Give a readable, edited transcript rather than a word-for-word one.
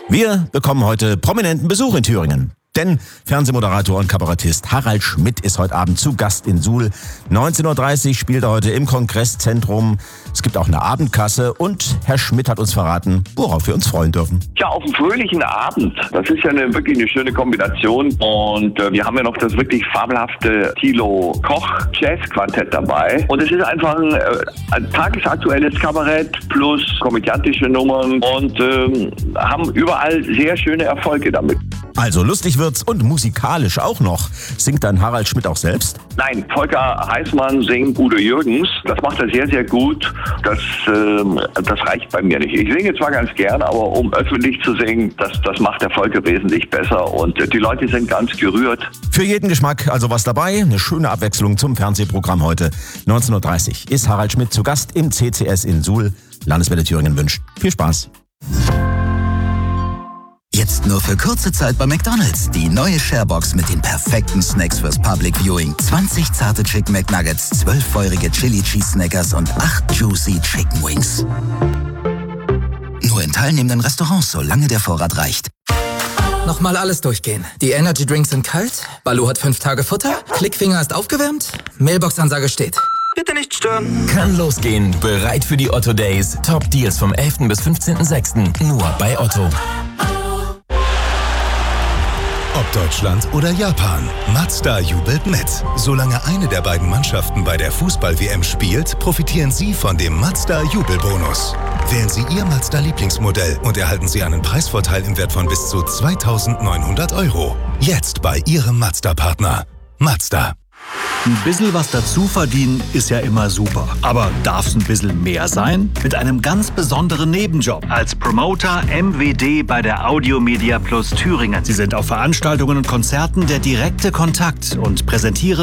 Wir bekommen heute prominenten Besuch in Thüringen. Denn Fernsehmoderator und Kabarettist Harald Schmidt ist heute Abend zu Gast in Suhl. 19.30 Uhr spielt er heute im Kongresszentrum. Es gibt auch eine Abendkasse und Herr Schmidt hat uns verraten, worauf wir uns freuen dürfen. Ja, auf einen fröhlichen Abend. Das ist ja wirklich eine schöne Kombination. Und wir haben ja noch das wirklich fabelhafte Thilo Koch Jazz-Quartett dabei. Und es ist einfach ein tagesaktuelles Kabarett plus komödiantische Nummern und haben überall sehr schöne Erfolge damit. Also lustig wird's und musikalisch auch noch. Singt dann Harald Schmidt auch selbst? Nein, Volker Heißmann singt Udo Jürgens. Das macht er sehr, sehr gut. Das reicht bei mir nicht. Ich singe zwar ganz gern, aber um öffentlich zu singen, das macht der Volker wesentlich besser. Und die Leute sind ganz gerührt. Für jeden Geschmack also was dabei. Eine schöne Abwechslung zum Fernsehprogramm heute. 19.30 Uhr ist Harald Schmidt zu Gast im CCS in Suhl. Landeswelle Thüringen wünscht viel Spaß. Jetzt nur für kurze Zeit bei McDonald's. Die neue Sharebox mit den perfekten Snacks fürs Public Viewing. 20 zarte Chicken McNuggets, 12 feurige Chili Cheese Snackers und 8 juicy Chicken Wings. Nur in teilnehmenden Restaurants, solange der Vorrat reicht. Nochmal alles durchgehen. Die Energy Drinks sind kalt, Baloo hat 5 Tage Futter, Klickfinger ist aufgewärmt, Mailbox-Ansage steht. Bitte nicht stören. Kann losgehen. Bereit für die Otto Days. Top Deals vom 11. bis 15.06. Nur bei Otto. Ob Deutschland oder Japan, Mazda jubelt mit. Solange eine der beiden Mannschaften bei der Fußball-WM spielt, profitieren Sie von dem Mazda-Jubelbonus. Wählen Sie Ihr Mazda-Lieblingsmodell und erhalten Sie einen Preisvorteil im Wert von bis zu 2.900 €. Jetzt bei Ihrem Mazda-Partner. Mazda. Ein bisschen was dazu verdienen ist ja immer super. Aber darf es ein bisschen mehr sein? Mit einem ganz besonderen Nebenjob. Als Promoter MWD bei der Audio Media Plus Thüringen. Sie sind auf Veranstaltungen und Konzerten der direkte Kontakt und präsentieren